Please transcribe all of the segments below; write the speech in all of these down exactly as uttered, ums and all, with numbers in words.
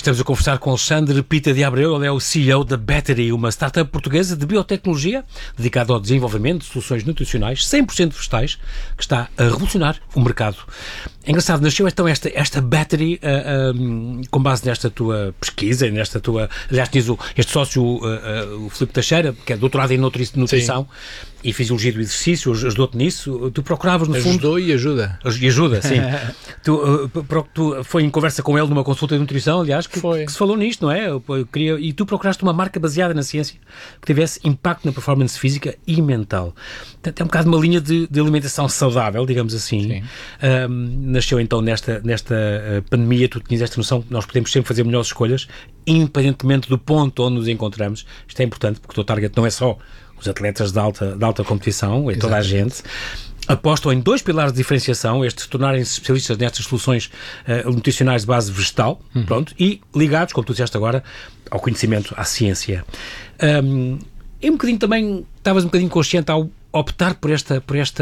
estamos a conversar com Alexandre Pita de Abreu, ele é o C E O da Battery, uma startup portuguesa de biotecnologia dedicada ao desenvolvimento de soluções nutricionais cem por cento vegetais, que está a revolucionar o mercado. É engraçado, nasceu então esta, esta Battery uh, um, com base nesta tua pesquisa, nesta tua... Aliás, tens o, este sócio, uh, uh, o Filipe Teixeira, que é doutorado em nutri, nutrição, sim, e fisiologia do exercício, ajudou-te nisso. Tu procuravas, no Ajudou fundo... Ajudou e ajuda. E ajuda, sim. tu, uh, tu foi em conversa com ele numa consulta de nutrição, aliás, que, que se falou nisto, não é? Eu, eu queria, e tu procuraste uma marca baseada na ciência que tivesse impacto na performance física e mental. Portanto, é um bocado uma linha de, de alimentação saudável, digamos assim. Um, nasceu então nesta, nesta uh, pandemia, tu tinhas esta noção que nós podemos sempre fazer melhores escolhas, independentemente do ponto onde nos encontramos. Isto é importante, porque o teu target não é só os atletas de alta, de alta competição, é toda a gente. Apostam em dois pilares de diferenciação, este de tornarem-se especialistas nestas soluções uh, nutricionais de base vegetal, uhum. pronto, e ligados, como tu disseste agora, ao conhecimento, à ciência. Um, e um bocadinho também, estavas um bocadinho consciente ao optar por esta, por esta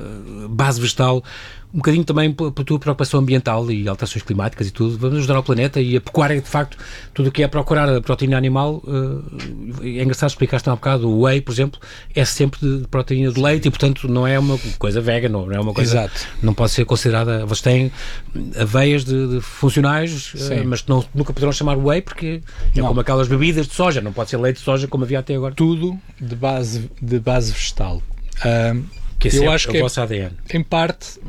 base vegetal, um bocadinho também pela tua preocupação ambiental e alterações climáticas e tudo. Vamos ajudar ao planeta e a pecuária, de facto, tudo o que é procurar a proteína animal, uh, é engraçado, explicaste há um bocado, o whey, por exemplo, é sempre de proteína de leite e, portanto, não é uma coisa vegan, não é uma coisa... Exato. Não pode ser considerada... Vocês têm aveias de, de funcionais, uh, mas não, nunca poderão chamar whey porque é não. como aquelas bebidas de soja, não pode ser leite de soja como havia até agora. Tudo de base, de base vegetal. Uh, que é eu acho o que vosso A D N. Em parte...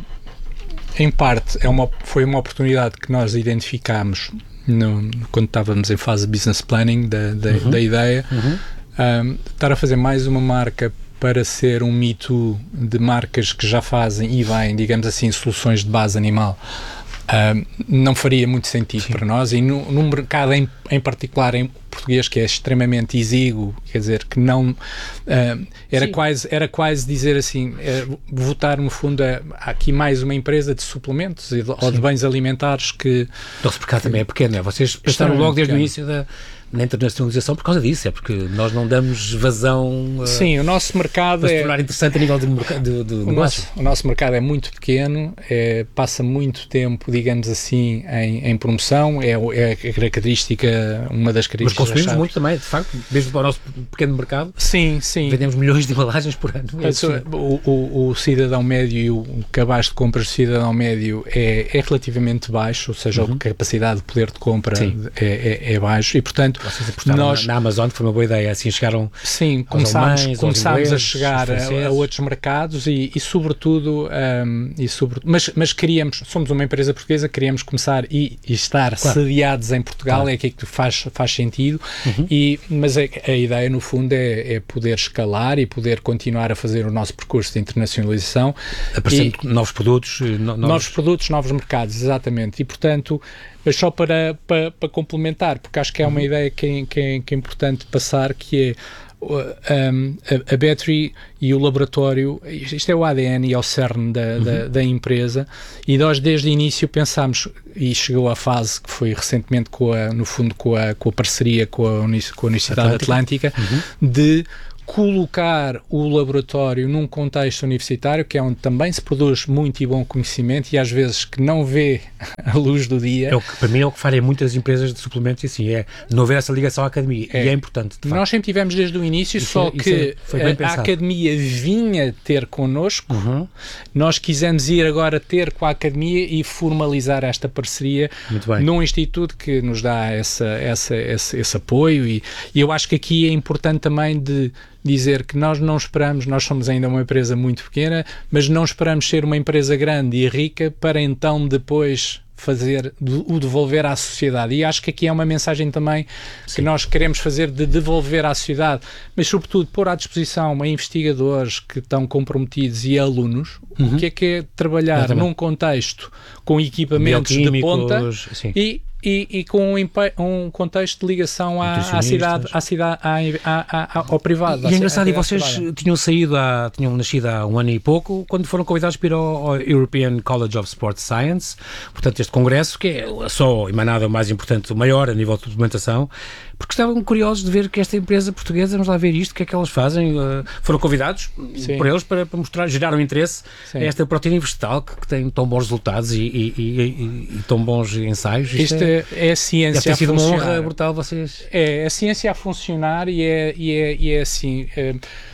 Em parte, é uma, foi uma oportunidade que nós identificámos no, quando estávamos em fase de business planning da, da, uhum. da ideia, uhum. um, estar a fazer mais uma marca para ser um Me Too de marcas que já fazem e vêm, digamos assim, soluções de base animal. Um, não faria muito sentido Sim. para nós, e no, no mercado em, em particular em português, que é extremamente exíguo, quer dizer, que não uh, era, quase, era quase dizer assim, uh, votar no fundo a, a aqui mais uma empresa de suplementos e de, ou de bens alimentares que... O nosso mercado também é pequeno, não é? Vocês pensaram logo desde pequeno. o início da... na internacionalização por causa disso, é porque nós não damos vazão uh, Sim, o nosso mercado para se é tornar interessante a nível de, de, de o negócio. Nosso, o nosso mercado é muito pequeno, é, passa muito tempo, digamos assim, em, em promoção, é, é a característica, uma das características. Mas consumimos muito também, de facto, mesmo para o nosso pequeno mercado. Sim, sim. Vendemos milhões de embalagens por ano. É assim. o, o, o cidadão médio e o cabaz de compras do cidadão médio é, é relativamente baixo, ou seja, uhum. a capacidade de poder de compra é, é, é baixo e, portanto, nós na Amazon, que foi uma boa ideia, assim chegaram sim, começámos, alemães, começámos ingleses, a chegar a, a outros mercados e, e sobretudo, um, e sobre, mas, mas queríamos, somos uma empresa portuguesa, queríamos começar e, e estar claro. sediados em Portugal, claro. é aqui que faz, faz sentido, uhum. e, mas a, a ideia no fundo é, é poder escalar e poder continuar a fazer o nosso percurso de internacionalização. Aparecendo e, novos produtos. No, novos... novos produtos, novos mercados, exatamente, e portanto... Mas só para, para, para complementar, porque acho que é uma uhum. ideia que é, que, é, que é importante passar, que é um, a, a Battery e o laboratório, isto é o A D N e é o cerne da, uhum. da, da empresa, e nós desde o início pensámos, e chegou à fase que foi recentemente, com a, no fundo, com a, com a parceria com a, Unic, com a Universidade Atlântica, Atlântica uhum. de colocar o laboratório num contexto universitário, que é onde também se produz muito e bom conhecimento e às vezes que não vê a luz do dia. É o que, para mim é o que farem muitas empresas de suplementos e assim, é não haver essa ligação à academia, é. e é importante. Nós sempre tivemos desde o início, isso só é, que é, a academia vinha ter connosco, uhum. nós quisemos ir agora ter com a academia e formalizar esta parceria num instituto que nos dá essa, essa, esse, esse apoio, e, e eu acho que aqui é importante também de dizer que nós não esperamos, nós somos ainda uma empresa muito pequena, mas não esperamos ser uma empresa grande e rica para então depois fazer, o devolver à sociedade. E acho que aqui é uma mensagem também Sim. que nós queremos fazer de devolver à sociedade, mas sobretudo pôr à disposição a investigadores que estão comprometidos e a alunos, uhum. o que é que é trabalhar Exatamente. num contexto com equipamentos de ponta e E, e com um, um contexto de ligação à, à cidade, à cidade à, à, à, ao privado. E é engraçado, e vocês privada. tinham saído, há, tinham nascido há um ano e pouco, quando foram convidados para ir ao, ao European College of Sports Science, portanto este congresso, que é só emanado o mais importante, o maior a nível de documentação, porque estavam curiosos de ver que esta empresa portuguesa, vamos lá ver isto, o que é que elas fazem, uh, foram convidados Sim. por eles para, para mostrar, geraram interesse Sim. a esta proteína vegetal que, que tem tão bons resultados e, e, e, e, e tão bons ensaios. Isto, isto é, é, é a ciência Deve ter sido a funcionar. uma honra brutal vocês... É, a ciência a funcionar e é, e é, e é assim... É,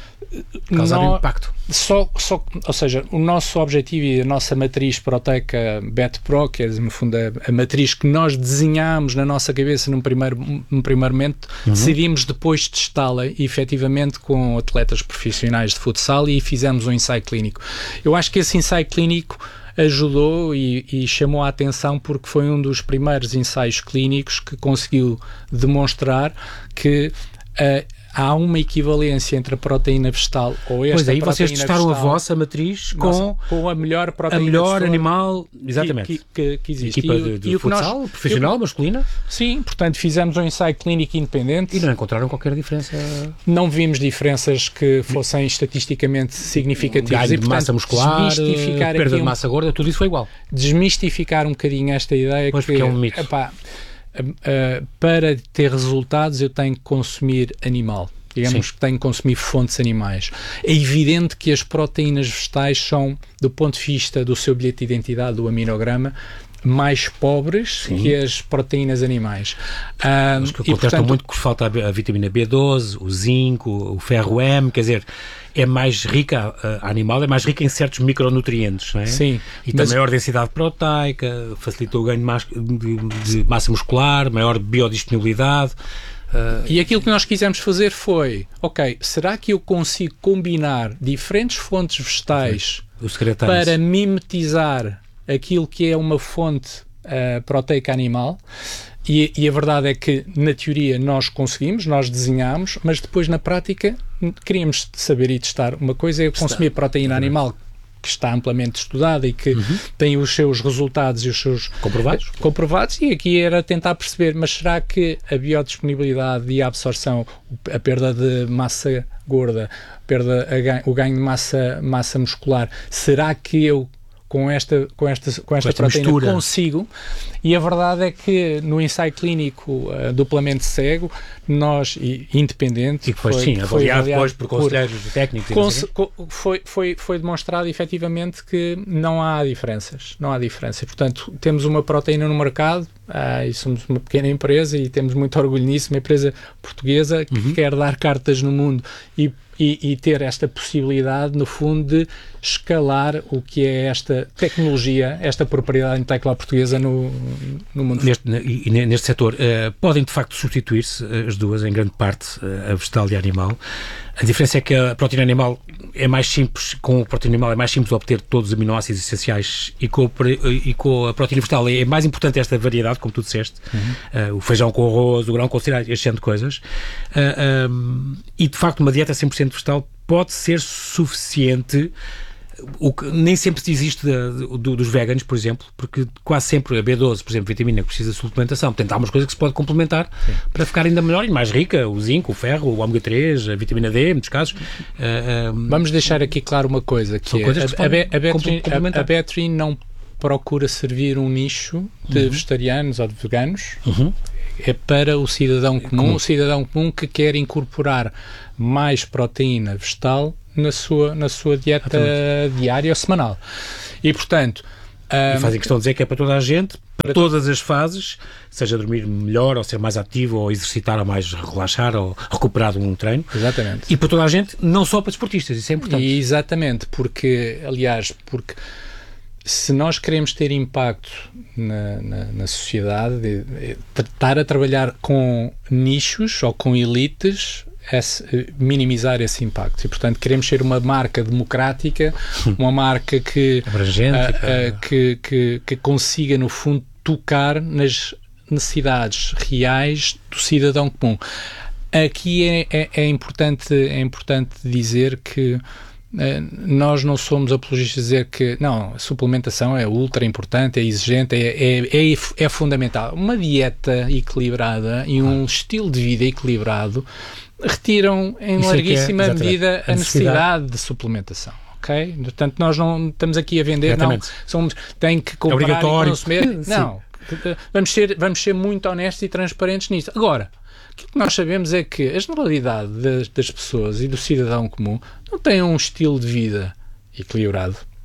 causar no, impacto. Só, só, ou seja, o nosso objetivo e a nossa matriz proteica BetPro, que é no fundo a, a matriz que nós desenhámos na nossa cabeça num primeiro, num primeiro momento, uhum. decidimos depois testá-la efetivamente com atletas profissionais de futsal e fizemos um ensaio clínico. Eu acho que esse ensaio clínico ajudou e, e chamou a atenção porque foi um dos primeiros ensaios clínicos que conseguiu demonstrar que uh, há uma equivalência entre a proteína vegetal ou esta pois aí proteína vocês testaram vegetal, a vossa matriz com, nossa, com a melhor proteína a melhor animal exatamente que, que, que existe. Equipa e, de, de e futsal, nós, profissional, eu, masculina? Sim, portanto fizemos um ensaio clínico independente. E não encontraram qualquer diferença? Não vimos diferenças que fossem estatisticamente significativas. Ganho e, de portanto, massa muscular, perda de massa um, gorda, tudo isso foi igual. Desmistificar um bocadinho esta ideia pois que é um mito. Epá, uh, uh, para ter resultados eu tenho que consumir animal. Digamos Sim. que tenho que consumir fontes animais. É evidente que as proteínas vegetais são, do ponto de vista do seu bilhete de identidade, do aminograma, mais pobres Sim. que as proteínas animais. Um, Acho que contestam muito que falta a vitamina B doze, o zinco, o ferro M, quer dizer, é mais rica, a animal é mais rica em certos micronutrientes, não é? Sim. E tem maior densidade proteica, facilita o ganho de, de, de massa muscular, maior biodisponibilidade. Uh, e aquilo que nós quisemos fazer foi, ok, será que eu consigo combinar diferentes fontes vegetais para mimetizar aquilo que é uma fonte uh, proteica animal? E, e a verdade é que, na teoria, nós conseguimos, nós desenhámos, mas depois, na prática, queríamos saber e testar. Uma coisa é consumir proteína animal, que está amplamente estudada e que uhum. tem os seus resultados e os seus comprovados. comprovados, e aqui era tentar perceber, mas será que a biodisponibilidade e a absorção, a perda de massa gorda, a perda, a ganho, o ganho de massa, massa muscular, será que eu com esta, com esta, com esta, com esta proteína mistura. consigo? E a verdade é que no ensaio clínico uh, duplamente cego, nós, e, independente, e depois, foi, sim, foi avaliado, avaliado depois por conselheiros técnicos, cons, co, foi, foi, foi demonstrado efetivamente que não há diferenças, não há diferença. Portanto, temos uma proteína no mercado, uh, e somos uma pequena empresa e temos muito orgulho nisso, uma empresa portuguesa que uhum. quer dar cartas no mundo e E, e ter esta possibilidade, no fundo, de escalar o que é esta tecnologia, esta propriedade intelectual portuguesa no, no mundo. Neste, e, e neste setor, uh, podem de facto substituir-se as duas, em grande parte, uh, a vegetal e a animal. A diferença é que a proteína animal é mais simples, com a proteína animal é mais simples obter todos os aminoácidos essenciais, e com, a, e com a proteína vegetal é mais importante esta variedade, como tu disseste, uhum. uh, o feijão com arroz, o grão com cereais, este género de coisas. Uh, um, e de facto uma dieta cem por cento vegetal pode ser suficiente, o que nem sempre existe de, de, dos veganos, por exemplo, porque quase sempre a B doze, por exemplo, vitamina que precisa de suplementação, portanto há umas coisas que se pode complementar Sim. para ficar ainda melhor e mais rica, o zinco, o ferro, o ômega três, a vitamina D, em muitos casos. Uh, um, Vamos deixar aqui claro uma coisa, que, é, que a, a, a Betrin não procura servir um nicho de uhum. vegetarianos ou de veganos, uhum. é para o cidadão comum, comum, o cidadão comum que quer incorporar mais proteína vegetal na sua, na sua dieta Exatamente. diária ou semanal. E, portanto... Um, e fazem questão de dizer que é para toda a gente, para todas as fases, seja dormir melhor, ou ser mais ativo, ou exercitar, ou mais relaxar, ou recuperar de um treino. Exatamente. E para toda a gente, não só para desportistas, isso é importante. E exatamente, porque, aliás, porque se nós queremos ter impacto na, na, na sociedade, estar a trabalhar com nichos ou com elites, esse, minimizar esse impacto. E, portanto, queremos ser uma marca democrática, uma marca que, abrangente, uh, uh, que, que, que consiga, no fundo, tocar nas necessidades reais do cidadão comum. Aqui é, é, é, importante, é importante dizer que nós não somos apologistas de dizer que não, a suplementação é ultra importante, é exigente, é, é, é, é fundamental. Uma dieta equilibrada e um estilo de vida equilibrado retiram em Isso larguíssima é é, medida a necessidade. necessidade de suplementação. Ok? Portanto, nós não estamos aqui a vender, exatamente. não, somos, tem que comprar é obrigatório. e consumir. Não, vamos ser, vamos ser muito honestos e transparentes nisso. Agora, o que nós sabemos é que a generalidade das, das pessoas e do cidadão comum não têm um estilo de vida equilibrado.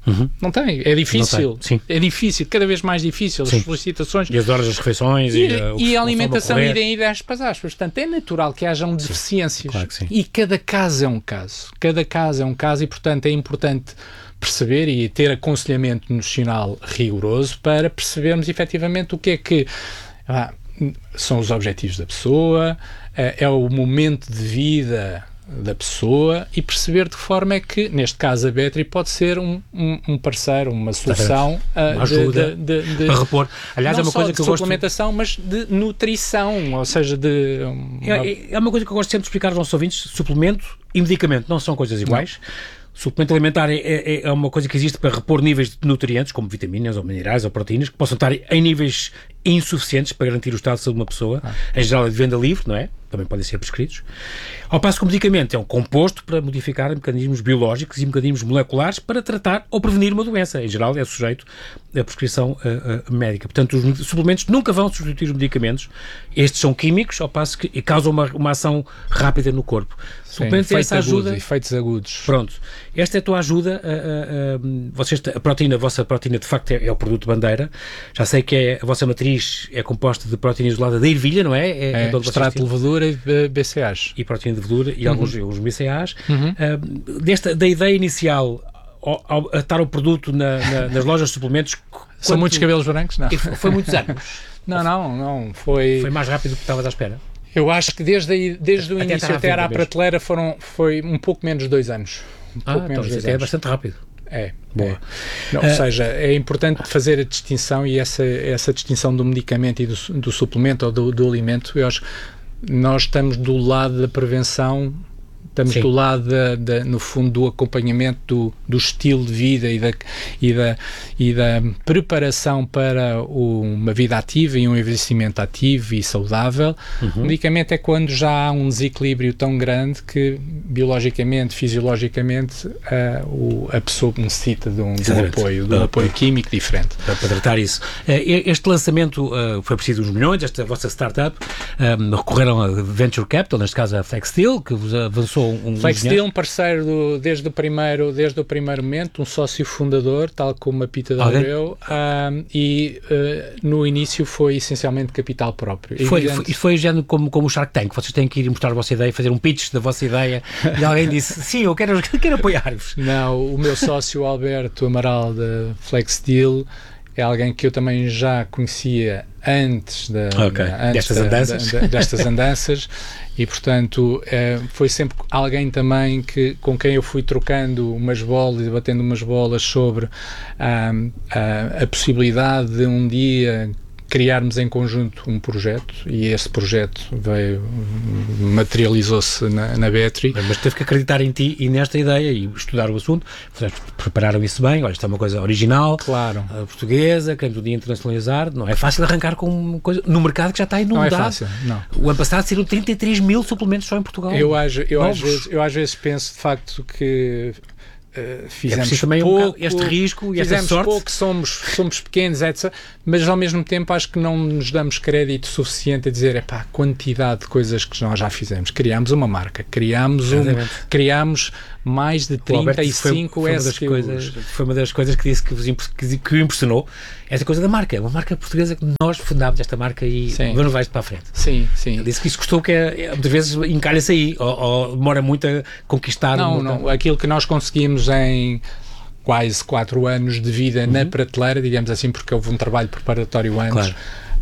Uhum. Não tem, é difícil. Sim. É difícil, cada vez mais difícil. Sim. As solicitações. E as horas das refeições. E, e, a, e a alimentação idem e aspas, aspas. Portanto, é natural que hajam sim. deficiências. Claro que sim. E cada caso é um caso. Cada caso é um caso e, portanto, é importante perceber e ter aconselhamento nutricional rigoroso para percebermos efetivamente o que é que ah, são os objetivos da pessoa, é o momento de vida da pessoa e perceber de que forma é que, neste caso, a Betri pode ser um, um, um parceiro, uma solução uh, uma ajuda de, de, de, para repor. Aliás, não é uma só coisa de que eu suplementação, gosto... mas de nutrição, ou seja, de... Uma... É, é uma coisa que eu gosto sempre de explicar aos nossos ouvintes: suplemento e medicamento não são coisas iguais. Não. Suplemento alimentar é, é, é uma coisa que existe para repor níveis de nutrientes, como vitaminas ou minerais ou proteínas, que possam estar em níveis insuficientes para garantir o estado de saúde de uma pessoa. Ah. Em geral é de venda livre, não é? Também podem ser prescritos. Ao passo que o medicamento é um composto para modificar mecanismos biológicos e mecanismos moleculares para tratar ou prevenir uma doença. Em geral é sujeito à prescrição uh, uh, médica. Portanto, os suplementos nunca vão substituir os medicamentos. Estes são químicos, ao passo que causam uma, uma ação rápida no corpo. Sim, suplementos é essa ajuda. Agudos, efeitos agudos. Pronto. Esta é a tua ajuda. Uh, uh, uh, vocês, a proteína, a vossa proteína de facto é, é o produto bandeira. Já sei que é, a vossa matriz é composta de proteína isolada da ervilha, não é? É, é extrato de levedura e B C As. E proteína de levedura e uhum. alguns, alguns B C As. Uhum. Uh, desta, da ideia inicial ao, ao, a estar o produto na, na, nas lojas de suplementos... São muitos cabelos brancos? Não. Foi, foi muitos anos? Não, não, não. Foi... Foi mais rápido do que estavas à espera? Eu acho que desde, aí, desde o até início até à prateleira foram, foi um pouco menos de dois anos. Um ah, pouco menos então isso é bastante rápido. É, boa. É. Não, uh, ou seja, é importante fazer a distinção e essa, essa distinção do medicamento e do, do suplemento ou do, do alimento. Eu acho que nós estamos do lado da prevenção, estamos sim. do lado, da, da, no fundo, do acompanhamento do, do estilo de vida e da, e da, e da preparação para o, uma vida ativa e um envelhecimento ativo e saudável. Uhum. O medicamento é quando já há um desequilíbrio tão grande que, biologicamente, fisiologicamente, a, o, a pessoa necessita de um, de um apoio, de um apoio químico diferente. Para, para tratar isso. Este lançamento uh, foi preciso uns milhões, esta vossa startup, um, recorreram a Venture Capital, neste caso a Flexsteel, que vos avançou um Flexsteel, um parceiro do, desde, o primeiro, desde o primeiro momento, um sócio fundador, tal como a Pita de Abreu, um, e uh, no início foi essencialmente capital próprio. E foi, foi, foi género como, como o Shark Tank, vocês têm que ir mostrar a vossa ideia, fazer um pitch da vossa ideia, e alguém disse, sim, eu quero, quero apoiar-vos. Não, o meu sócio Alberto Amaral da Flexsteel é alguém que eu também já conhecia antes, da, okay. da, antes destas, da, andanças. Da, da, destas andanças e, portanto, é, foi sempre alguém também que, com quem eu fui trocando umas bolas e batendo umas bolas sobre a, a, a possibilidade de um dia criarmos em conjunto um projeto, e esse projeto veio, materializou-se na, na Betri. Mas teve que acreditar em ti e nesta ideia e estudar o assunto. Vocês prepararam isso bem, olha, isto é uma coisa original, claro. portuguesa, queremos um dia internacionalizar. Não é fácil arrancar com uma coisa no mercado que já está inundado. Não é fácil, não. O ano passado saíram trinta e três mil suplementos só em Portugal. Eu, às, eu, às, vezes, eu às vezes penso, de facto, que Uh, fizemos é também pouco, um este risco e esta fizemos sorte. pouco, somos, somos pequenos, etcétera. Mas ao mesmo tempo acho que não nos damos crédito suficiente a dizer, epá, a quantidade de coisas que nós já fizemos. Criámos uma marca, criámos, um, criámos mais de trinta e cinco foi, foi, S K Us. Uma das coisas, foi uma das coisas que disse que, vos que, que o impressionou, essa coisa da marca, uma marca portuguesa que nós fundámos esta marca e vamos vai para a frente. Sim, sim. Ele disse que isso custou, que é, muitas vezes encalha-se aí, ou, ou demora muito a conquistar. Não, muita... não, aquilo que nós conseguimos em quase quatro anos de vida uhum. na prateleira, digamos assim, porque houve um trabalho preparatório antes, claro.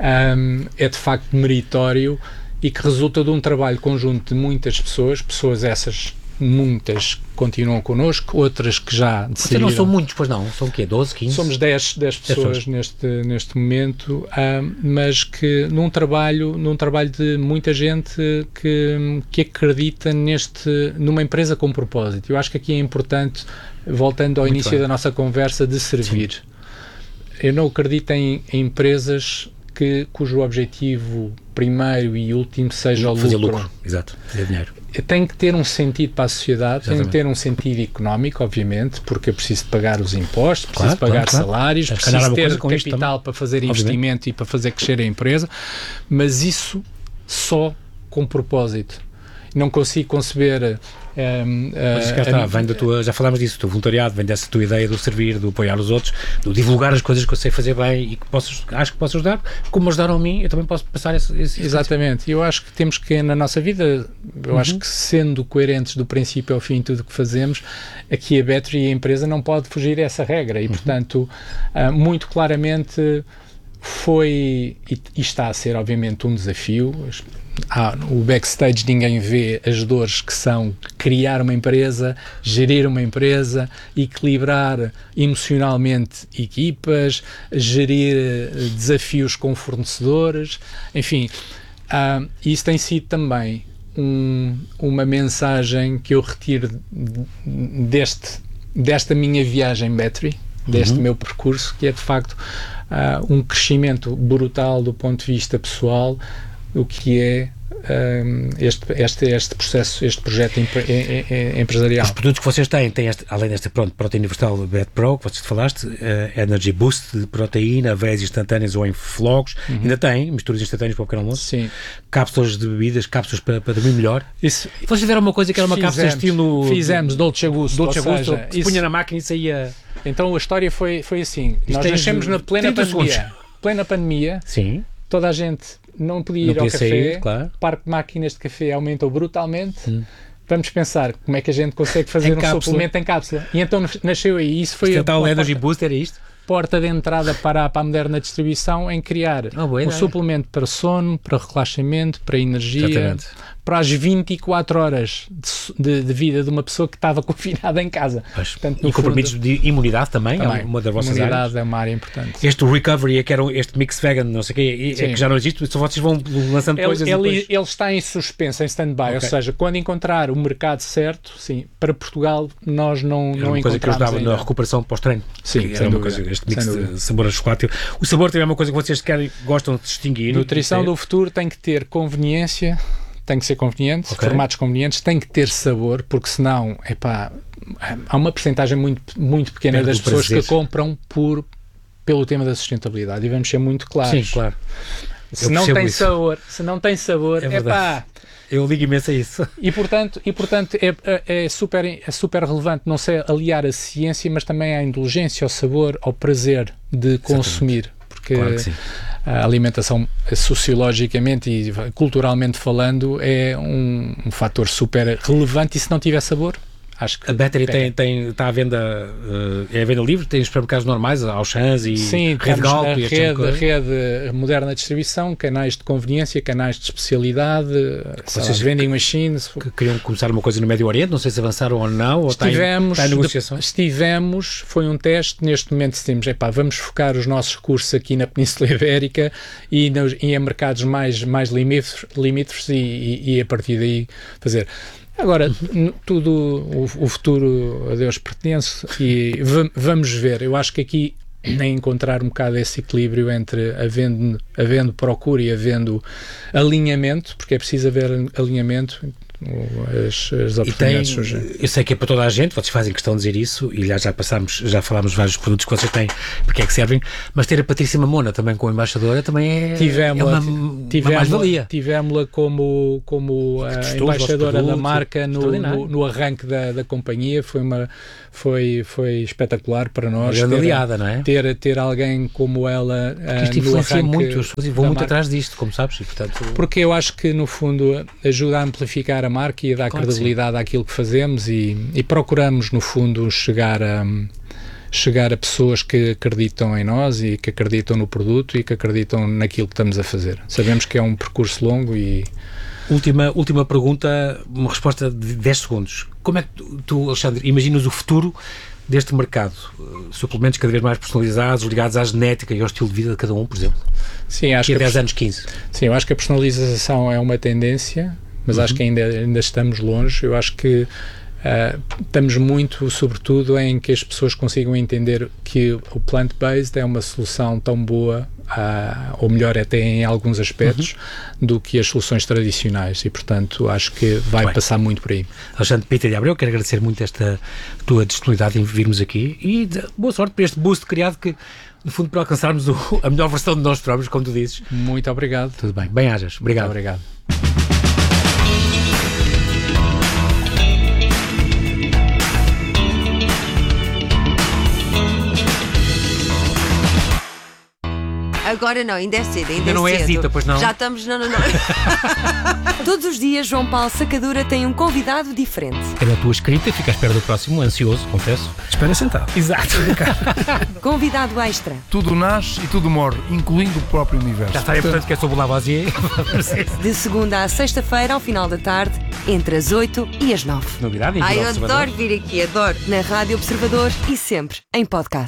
um, é de facto meritório e que resulta de um trabalho conjunto de muitas pessoas, pessoas essas, muitas continuam connosco, outras que já decidiram. Vocês não são muitos, pois não? São o quê? doze, quinze? Somos dez, dez pessoas neste, neste momento, um, mas que num trabalho, num trabalho de muita gente que, que acredita neste, numa empresa com propósito. Eu acho que aqui é importante, voltando ao Muito início bem. da nossa conversa, de servir. Sim. Eu não acredito em, em empresas que, cujo objetivo primeiro e último seja o lucro. Fazer lucro, exato, fazer dinheiro. Tem que ter um sentido para a sociedade, Exatamente. tem que ter um sentido económico, obviamente, porque eu preciso de pagar os impostos, preciso claro, pagar claro, salários, claro. preciso ter capital para fazer obviamente. investimento e para fazer crescer a empresa, mas isso só com propósito. não consigo conceber... Um, Mas cá está, vem da tua, já falámos disso, do voluntariado, vem dessa tua ideia do servir, do apoiar os outros, do divulgar as coisas que eu sei fazer bem e que posso, acho que posso ajudar, como me ajudaram a mim, eu também posso passar esse... esse Exatamente, eu acho que temos que, na nossa vida, eu uhum. acho que sendo coerentes do princípio ao fim em tudo o que fazemos, aqui a Battery, a empresa, não pode fugir a essa regra e, uhum. portanto, uh, muito claramente foi, e, e está a ser, obviamente, um desafio. Ah, o backstage ninguém vê as dores que são criar uma empresa, gerir uma empresa, equilibrar emocionalmente equipas, gerir desafios com fornecedores, enfim, ah, isso tem sido também um, uma mensagem que eu retiro deste, desta minha viagem Battery, deste uhum. meu percurso, que é de facto uh, um crescimento brutal do ponto de vista pessoal, o que é um, este, este, este processo, este projeto empre, em, em, empresarial. Os produtos que vocês têm, têm este, além desta pronto, proteína vegetal Bet Pro, que vocês falaste, uh, Energy Boost de proteína, veias instantâneas ou em flocos, uhum. ainda tem misturas instantâneas para o pequeno almoço, sim. cápsulas de bebidas, cápsulas para, para dormir melhor. Isso, vocês tiveram uma coisa que era uma fizemos, cápsula estilo... Fizemos Dolce Gusto, Dolce Gusto, seja, se punha na máquina e saía... Então a história foi, foi assim, Isto nós nascemos na plena pandemia, segundos. plena pandemia, sim. toda a gente não podia não ir ao café, sair, claro. O parque de máquinas de café aumentou brutalmente, hum. vamos pensar como é que a gente consegue fazer um cápsula. suplemento em cápsula. E então nasceu aí, isso foi isto a, tal Energy Boost, era isto? porta de entrada para, para a moderna distribuição em criar oh, um ideia. suplemento para sono, para relaxamento, para energia, Exatamente. para as vinte e quatro horas de, de, de vida de uma pessoa que estava confinada em casa. Portanto, e compromissos fundo, de imunidade também, também, é uma das vossas imunidade áreas. É uma área importante. Este recovery, é que era este mix vegan, não sei o quê, é que já não existe, só vocês vão lançando ele, coisas ele, depois... ele está em suspenso, em stand-by, okay. Ou seja, quando encontrar o mercado certo, sim, para Portugal nós não, era não uma coisa que ajudava ainda. na recuperação pós-treino. Sim, era uma coisa, este mix de sabor a chocolate. O sabor também é uma coisa que vocês querem, gostam de distinguir. Nutrição do futuro tem que ter conveniência, tem que ser conveniente, okay. formatos convenientes, tem que ter sabor, porque senão, epá, há uma percentagem muito, muito pequena Perde das pessoas prazer. que compram por, pelo tema da sustentabilidade, e vamos ser muito claros. Sim, claro. Se não tem isso. sabor, se não tem sabor, é epá... Eu ligo imenso a isso. E portanto, e, portanto é, é, super, é super relevante não só aliar a ciência, mas também à indulgência, ao sabor, ao prazer de consumir. Exatamente. Porque claro que sim. A alimentação, sociologicamente e culturalmente falando, é um, um fator super relevante, e se não tiver sabor, acho que... A Battery tem, tem, está à venda, uh, é à venda livre, tem os supermercados normais, Auchan's e Sim, Rede Galp. Sim, rede, rede moderna de distribuição, canais de conveniência, canais de especialidade, vocês vending machines. Que queriam começar uma coisa no Médio Oriente, não sei se avançaram ou não, ou estivemos, está em, está em negociações? Estivemos, foi um teste, neste momento decidimos, epá, vamos focar os nossos recursos aqui na Península Ibérica e, nos, e em mercados mais, mais limítrofes, limítrofes e, e, e a partir daí fazer... Agora, tudo, o, o futuro a Deus pertence e vamos ver. Eu acho que aqui é encontrar um bocado esse equilíbrio entre havendo, havendo procura e havendo alinhamento, porque é preciso haver alinhamento. As, as oportunidades surgem. Eu sei que é para toda a gente, vocês fazem questão de dizer isso e já, já passámos, já falámos de vários produtos que vocês têm, porque é que servem, mas ter a Patrícia Mamona também como embaixadora também é, tivemos, é uma, tivemos, uma mais-valia. Tivemos-la como, como a embaixadora da marca no, no, no arranque da, da companhia, foi, uma, foi, foi espetacular para nós. Uma grande ter, aliada, não é? Ter, ter alguém como ela uh, isto influencia muito, as pessoas vão muito marca. atrás disto, como sabes, e, portanto... Porque eu acho que no fundo ajuda a amplificar a marca e a dar claro credibilidade àquilo que fazemos e, e procuramos no fundo chegar a, chegar a pessoas que acreditam em nós e que acreditam no produto e que acreditam naquilo que estamos a fazer. Sabemos que é um percurso longo e... Última, última pergunta, uma resposta de dez segundos. Como é que tu, tu Alexandre, imaginas o futuro deste mercado? Suplementos cada vez mais personalizados, ligados à genética e ao estilo de vida de cada um, por exemplo? Sim, acho que a dez anos, quinze. Sim, eu acho que a personalização é uma tendência, mas uhum. acho que ainda, ainda estamos longe. Eu acho que uh, estamos muito, sobretudo, em que as pessoas consigam entender que o plant-based é uma solução tão boa, uh, ou melhor até em alguns aspectos, uhum. do que as soluções tradicionais e, portanto, acho que vai Bem, passar muito por aí. Alexandre Peter de Abreu, quero agradecer muito esta tua disponibilidade em virmos aqui e de, boa sorte para este boost criado que, no fundo, para alcançarmos o, a melhor versão de nós próprios, como tu dizes. Muito obrigado. Tudo bem. Bem-ajas. Obrigado. Muito obrigado. Agora não, ainda é cedo, ainda, ainda é não cedo. é Zita, pois não? Já estamos, não, não, não. Todos os dias, João Paulo Sacadura tem um convidado diferente. É na tua escrita, fica à espera do próximo, ansioso, confesso. Espera sentado. Exato. Convidado extra. Tudo nasce e tudo morre, incluindo o próprio universo. Já está, é portanto, que é sobre o Lavoisier. De segunda à sexta-feira, ao final da tarde, entre as oito e as nove. Novidade, Ai, eu adoro vir aqui, adoro. Na Rádio Observador e sempre em podcast.